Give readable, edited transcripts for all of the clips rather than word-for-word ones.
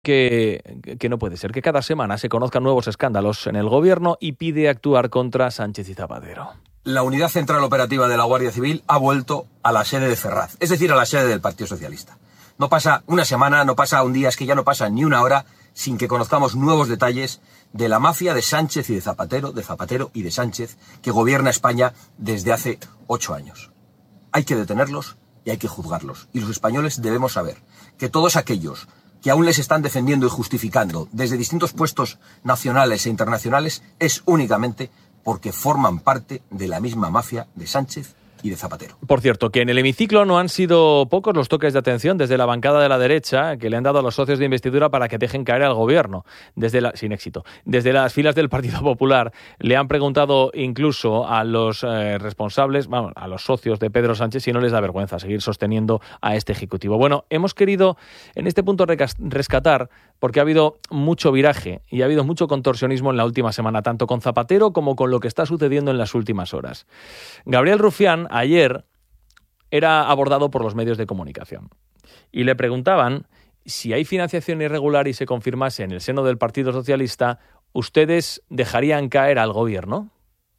que no puede ser, que cada semana se conozcan nuevos escándalos en el gobierno y pide actuar contra Sánchez y Zapatero. La Unidad Central Operativa de la Guardia Civil ha vuelto a la sede de Ferraz, es decir, a la sede del Partido Socialista. No pasa una semana, no pasa un día, es que ya no pasa ni una hora sin que conozcamos nuevos detalles de la mafia de Sánchez y de Zapatero y de Sánchez, que gobierna España desde hace 8 años. Hay que detenerlos y hay que juzgarlos. Y los españoles debemos saber que todos aquellos que aún les están defendiendo y justificando desde distintos puestos nacionales e internacionales es únicamente porque forman parte de la misma mafia de Sánchez y de Zapatero. Por cierto, que en el hemiciclo no han sido pocos los toques de atención desde la bancada de la derecha que le han dado a los socios de investidura para que dejen caer al gobierno, sin éxito. Desde las filas del Partido Popular le han preguntado incluso a los responsables, a los socios de Pedro Sánchez, si no les da vergüenza seguir sosteniendo a este ejecutivo. Bueno, hemos querido en este punto rescatar, porque ha habido mucho viraje y ha habido mucho contorsionismo en la última semana, tanto con Zapatero como con lo que está sucediendo en las últimas horas. Gabriel Rufián ayer era abordado por los medios de comunicación y le preguntaban si hay financiación irregular y se confirmase en el seno del Partido Socialista, ¿ustedes dejarían caer al gobierno?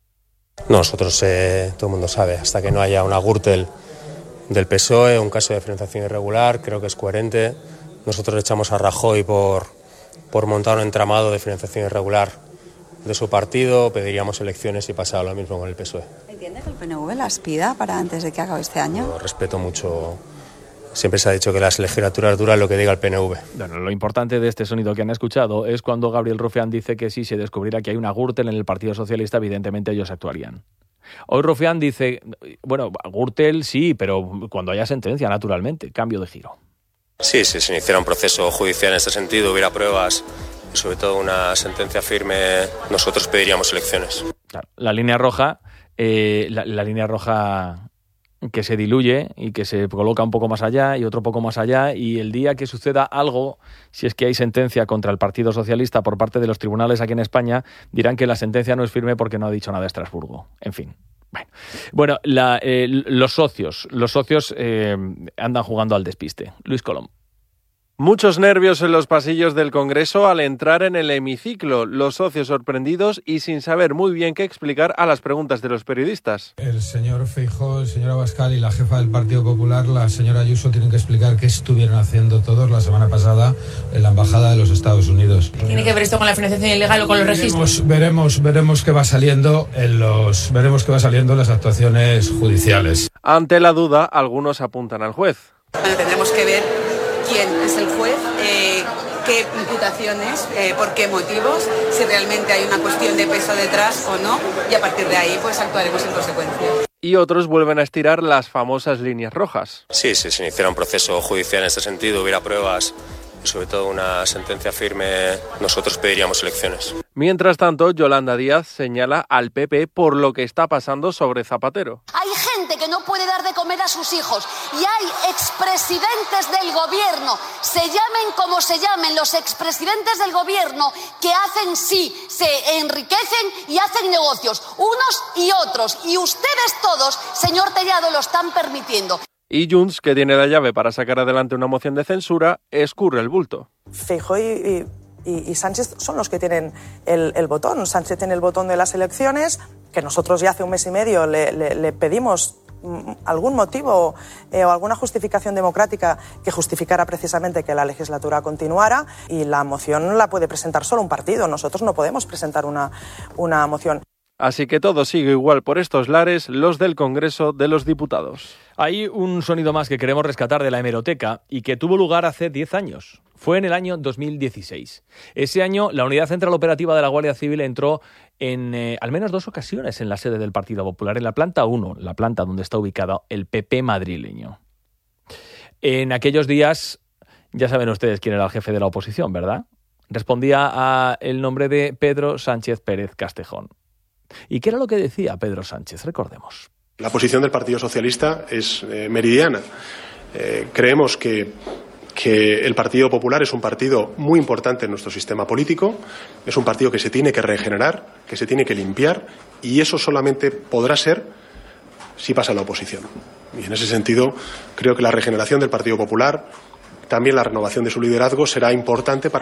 Nosotros, todo el mundo sabe, hasta que no haya una Gürtel del PSOE, un caso de financiación irregular, creo que es coherente. Nosotros echamos a Rajoy por montar un entramado de financiación irregular de su partido, pediríamos elecciones y pasaba lo mismo con el PSOE. ¿Entiende que el PNV las pida para antes de que acabe este año? Yo respeto mucho. Siempre se ha dicho que las legislaturas duran lo que diga el PNV. Bueno, lo importante de este sonido que han escuchado es cuando Gabriel Rufián dice que si se descubriera que hay una Gürtel en el Partido Socialista, evidentemente ellos actuarían. Hoy Rufián dice, bueno, Gürtel sí, pero cuando haya sentencia, naturalmente, cambio de giro. Sí, si se iniciara un proceso judicial en este sentido, hubiera pruebas y sobre todo una sentencia firme, nosotros pediríamos elecciones. Claro, la línea roja que se diluye y que se coloca un poco más allá y otro poco más allá, y el día que suceda algo, si es que hay sentencia contra el Partido Socialista por parte de los tribunales aquí en España, dirán que la sentencia no es firme porque no ha dicho nada Estrasburgo. En fin. Bueno, los socios andan jugando al despiste. Luis Colom. Muchos nervios en los pasillos del Congreso al entrar en el hemiciclo, los socios sorprendidos y sin saber muy bien qué explicar a las preguntas de los periodistas. El señor Feijóo, el señor Abascal y la jefa del Partido Popular, la señora Ayuso, tienen que explicar qué estuvieron haciendo todos la semana pasada en la Embajada de los Estados Unidos. ¿Tiene que ver esto con la financiación ilegal o con los registros? Veremos qué va saliendo en las actuaciones judiciales. Ante la duda, algunos apuntan al juez. Bueno, tendremos que ver quién es el juez, qué imputaciones, por qué motivos, si realmente hay una cuestión de peso detrás o no, y a partir de ahí pues actuaremos en consecuencia. Y otros vuelven a estirar las famosas líneas rojas. Sí, si se iniciara un proceso judicial en este sentido, hubiera pruebas y sobre todo una sentencia firme, nosotros pediríamos elecciones. Mientras tanto, Yolanda Díaz señala al PP por lo que está pasando sobre Zapatero. Hay gente que no puede dar de comer a sus hijos y hay expresidentes del gobierno, se llamen como se llamen, los expresidentes del gobierno que hacen se enriquecen y hacen negocios, unos y otros, y ustedes todos, señor Tellado, lo están permitiendo. Y Junts, que tiene la llave para sacar adelante una moción de censura, escurre el bulto. Feijóo y Sánchez son los que tienen el botón. Sánchez tiene el botón de las elecciones, que nosotros ya hace un mes y medio le pedimos algún motivo o alguna justificación democrática que justificara precisamente que la legislatura continuara, y la moción la puede presentar solo un partido. Nosotros no podemos presentar una moción. Así que todo sigue igual por estos lares, los del Congreso de los Diputados. Hay un sonido más que queremos rescatar de la hemeroteca y que tuvo lugar hace 10 años. Fue en el año 2016. Ese año, la Unidad Central Operativa de la Guardia Civil entró en al menos 2 ocasiones en la sede del Partido Popular, en la planta 1, la planta donde está ubicado el PP madrileño. En aquellos días, ya saben ustedes quién era el jefe de la oposición, ¿verdad? Respondía a el nombre de Pedro Sánchez Pérez Castejón. ¿Y qué era lo que decía Pedro Sánchez? Recordemos. La posición del Partido Socialista es meridiana. Creemos que el Partido Popular es un partido muy importante en nuestro sistema político, es un partido que se tiene que regenerar, que se tiene que limpiar, y eso solamente podrá ser si pasa la oposición. Y en ese sentido, creo que la regeneración del Partido Popular también la renovación de su liderazgo será importante para